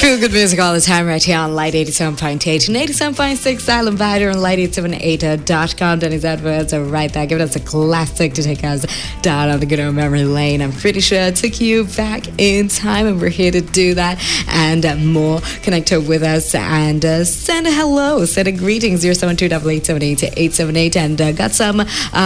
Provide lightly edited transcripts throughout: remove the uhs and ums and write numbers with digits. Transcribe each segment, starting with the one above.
Feel good music all the time right here on Light 87.8 and 87.6 Silent Vider and Light878.com. Denny's adverts are right there, giving us a classic to take us down on the good old memory lane. I'm pretty sure I took you back in time, and we're here to do that and more. Connect with us and send a hello, send a greetings, 072-8878-878, and got some,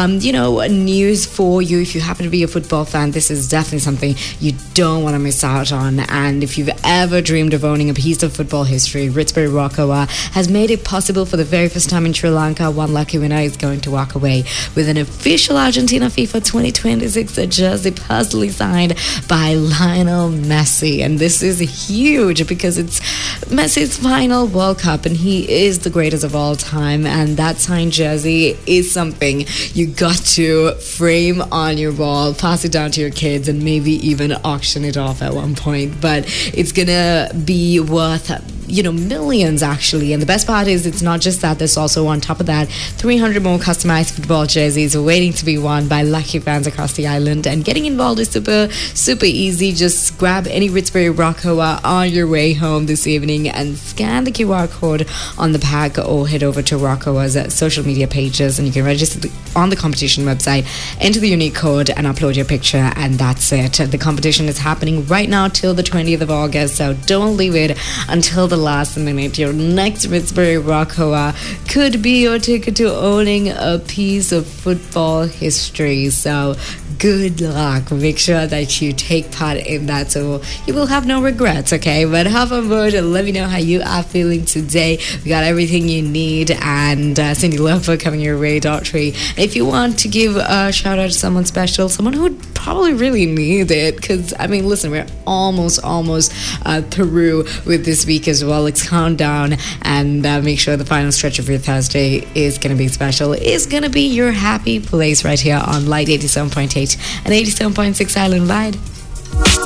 news for you. If you happen to be a football fan, this is definitely something you don't want to miss out on. And if you've ever dreamed of owning a piece of football history, Ritsbury Rockowa has made it possible for the very first time in Sri Lanka. One lucky winner is going to walk away with an official Argentina FIFA 2026 jersey personally signed by Lionel Messi. And this is huge because it's Messi's final World Cup and he is the greatest of all time, and that signed jersey is something you got to frame on your wall, pass it down to your kids, and maybe even auction it off at one point. But it's gonna be worth millions actually. And the best part is it's not just that, there's also on top of that 300 more customized football jerseys waiting to be won by lucky fans across the island. And getting involved is super easy. Just grab any Ritsbury Rockowa on your way home this evening and scan the QR code on the pack, or head over to Rockowa's social media pages and you can register on the competition website, enter the unique code and upload your picture, and that's it. The competition is happening right now till the 20th of August, so don't leave it until the last minute. Your next Ritsbury Rockowa could be your ticket to owning a piece of football history. So good luck. Make sure that you take part in that so you will have no regrets, okay? But hop on board and let me know how you are feeling today. We got everything you need, and Cindy Lauper coming your way, Daughtry. And if you want to give a shout out to someone special, someone who would probably really need it, because listen, we're almost through with this week as well. Let's count down and make sure the final stretch of your Thursday is going to be special. It's going to be your happy place right here on Light 87.8 and 87.6 Island Wide.